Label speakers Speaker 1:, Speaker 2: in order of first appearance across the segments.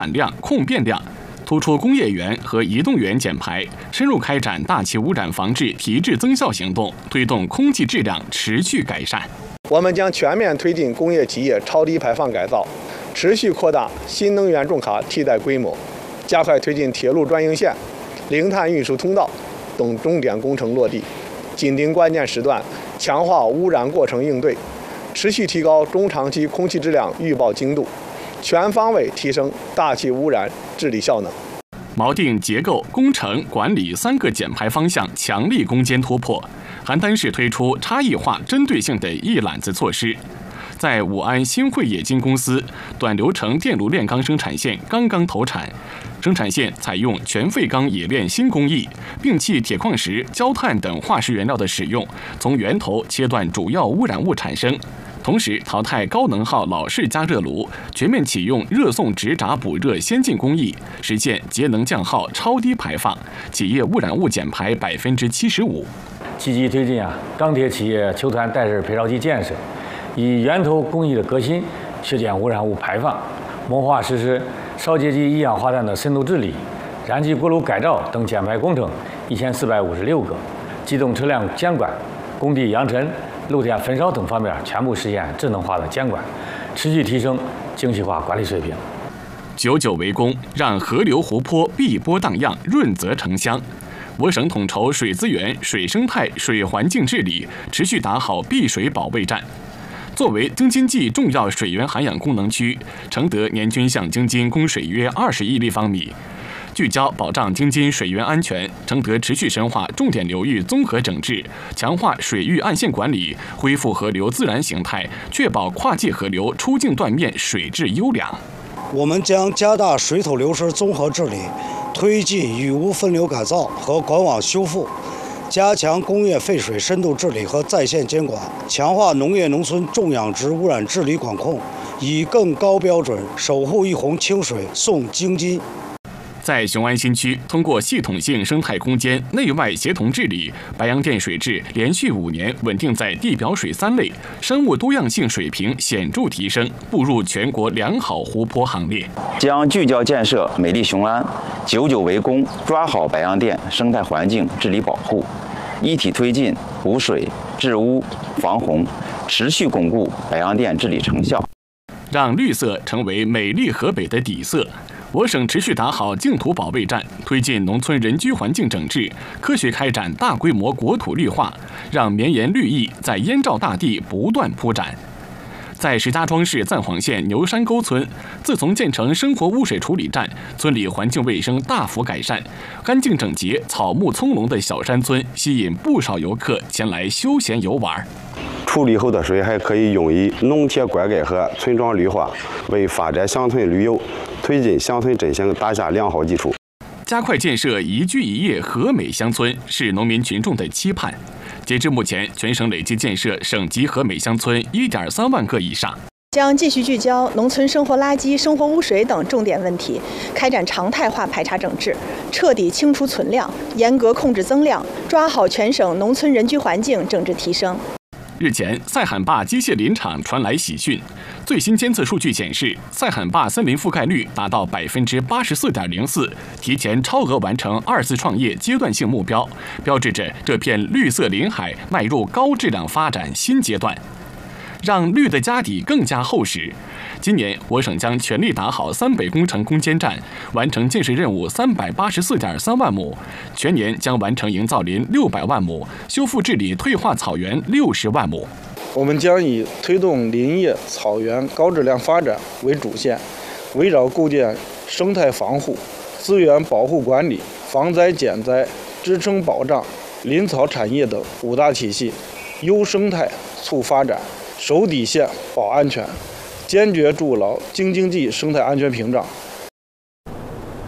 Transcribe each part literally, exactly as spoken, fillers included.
Speaker 1: 产量、控变量，突出工业园和移动园减排，深入开展大气污染防治提质增效行动，推动空气质量持续改善。
Speaker 2: 我们将全面推进工业企业超低排放改造，持续扩大新能源重卡替代规模，加快推进铁路专营线、零碳运输通道等重点工程落地，紧盯关键时段，强化污染过程应对，持续提高中长期空气质量预报精度，全方位提升大气污染治理效能。
Speaker 1: 锚定结构、工程、管理三个减排方向，强力攻坚突破。邯郸市推出差异化、针对性的一揽子措施。在武安新汇冶金公司，短流程电炉炼钢生产线刚刚投产，生产线采用全废钢冶炼新工艺，摒弃铁矿石、焦炭等化石原料的使用，从源头切断主要污染物产生。同时淘汰高能耗老式加热炉，全面启用热送直闸补热先进工艺，实现节能降耗、超低排放，企业污染物减排百分之七十五。
Speaker 3: 积极推进啊钢铁企业球团带式配烧机建设，以源头工艺的革新削减污染物排放，谋划实施烧结基一氧化氮的深度治理、燃气锅炉改造等减排工程一千四百五十六个，机动车辆监管、工地扬尘、露天焚烧等方面全部实现智能化的监管，持续提升精细化管理水平。
Speaker 1: 久久为功，让河流湖泊碧波荡漾，润泽成乡。我省统筹水资源、水生态、水环境治理，持续打好碧水保卫战。作为京津冀重要水源涵养功能区，承德年均向京津供水约二十亿立方米。聚焦保障京津水源安全，承德持续深化重点流域综合整治，强化水域岸线管理，恢复河流自然形态，确保跨界河流出境断面水质优良。
Speaker 4: 我们将加大水土流失综合治理，推进雨污分流改造和管网修复，加强工业废水深度治理和在线监管，强化农业农村重养殖污染治理管控，以更高标准守护一泓清水送京津。
Speaker 1: 在雄安新区，通过系统性生态空间内外协同治理，白洋淀水质连续五年稳定在地表水三类，生物多样性水平显著提升，步入全国良好湖泊行列。
Speaker 5: 将聚焦建设美丽雄安，久久为功，抓好白洋淀生态环境治理保护，一体推进补水、治污、防洪，持续巩固白洋淀治理成效，
Speaker 1: 让绿色成为美丽河北的底色。我省持续打好净土保卫战，推进农村人居环境整治，科学开展大规模国土绿化，让绵延绿意在燕赵大地不断铺展。在石家庄市赞煌县牛山沟村，自从建成生活污水处理站，村里环境卫生大幅改善，干净整洁、草木葱茏的小山村吸引不少游客前来休闲游玩。
Speaker 6: 处理后的水还可以用于农田灌溉和村庄绿化，为发展乡村旅游、推进乡村振兴打下良好基础。
Speaker 1: 加快建设宜居宜业和美乡村是农民群众的期盼。截至目前，全省累计建设省级和美乡村一点三万个以上。
Speaker 7: 将继续聚焦农村生活垃圾、生活污水等重点问题，开展常态化排查整治，彻底清除存量，严格控制增量，抓好全省农村人居环境整治提升。
Speaker 1: 日前，赛罕坝机械林场传来喜讯，最新监测数据显示，赛罕坝森林覆盖率达到百分之八十四点零四，提前超额完成二次创业阶段性目标，标志着这片绿色林海迈入高质量发展新阶段，让绿的家底更加厚实。今年，我省将全力打好三北工程攻坚战，完成建设任务三百八十四点三万亩，全年将完成营造林六百万亩，修复治理退化草原六十万亩。
Speaker 2: 我们将以推动林业草原高质量发展为主线，围绕构建生态防护、资源保护管理、防灾减灾、支撑保障、林草产业等五大体系，优生态促发展，守底线保安全，坚决筑牢京津冀生态安全屏障。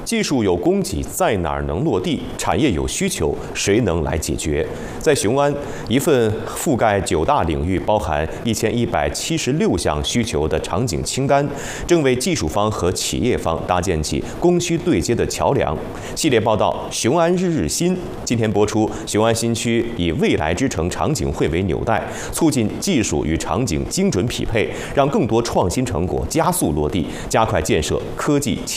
Speaker 8: 技术有供给，在哪儿能落地？产业有需求，谁能来解决？在雄安，一份覆盖九大领域、包含一千一百七十六项需求的场景清单，正为技术方和企业方搭建起供需对接的桥梁。系列报道《雄安日日新》今天播出。雄安新区以未来之城场景会为纽带，促进技术与场景精准匹配，让更多创新成果加速落地，加快建设科技。